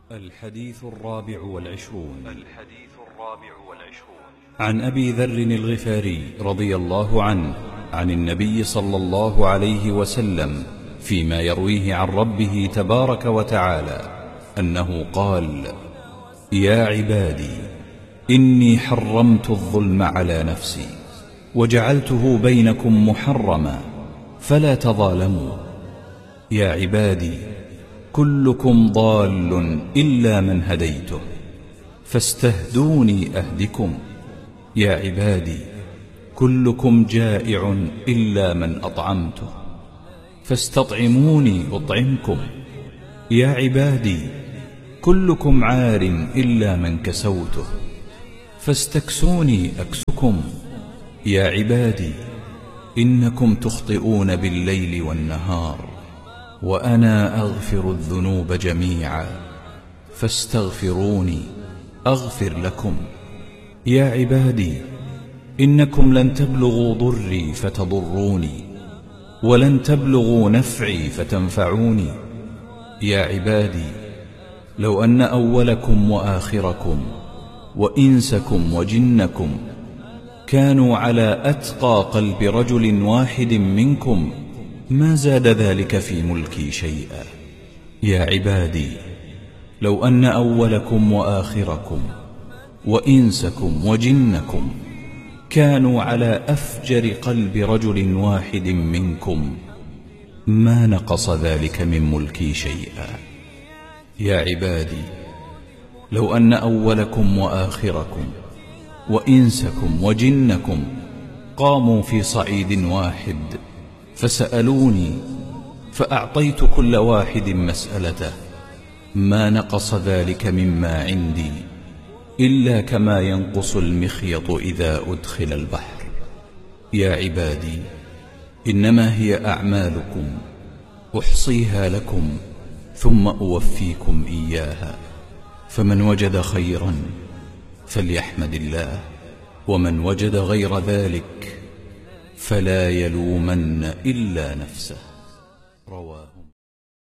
الحديث الرابع والعشرون عن أبي ذر الغفاري رضي الله عنه عن النبي صلى الله عليه وسلم فيما يرويه عن ربه تبارك وتعالى أنه قال: يا عبادي إني حرمت الظلم على نفسي وجعلته بينكم محرما فلا تظالموا. يا عبادي كلكم ضال إلا من هديته فاستهدوني أهدكم. يا عبادي كلكم جائع إلا من أطعمته فاستطعموني أطعمكم. يا عبادي كلكم عار إلا من كسوته فاستكسوني أكسكم. يا عبادي إنكم تخطئون بالليل والنهار وأنا أغفر الذنوب جميعا فاستغفروني أغفر لكم. يا عبادي إنكم لن تبلغوا ضري فتضروني ولن تبلغوا نفعي فتنفعوني. يا عبادي لو أن أولكم وآخركم وإنسكم وجنكم كانوا على أتقى قلب رجل واحد منكم ما زاد ذلك في ملكي شيئا. يا عبادي لو أن أولكم وآخركم وإنسكم وجنكم كانوا على أفجر قلب رجل واحد منكم ما نقص ذلك من ملكي شيئا. يا عبادي لو أن أولكم وآخركم وإنسكم وجنكم قاموا في صعيد واحد فسألوني فأعطيت كل واحد مسألته ما نقص ذلك مما عندي إلا كما ينقص المخيط إذا أدخل البحر. يا عبادي إنما هي أعمالكم أحصيها لكم ثم أوفيكم إياها، فمن وجد خيرا فليحمد الله ومن وجد غير ذلك فلا يلومن إلا نفسه. رواه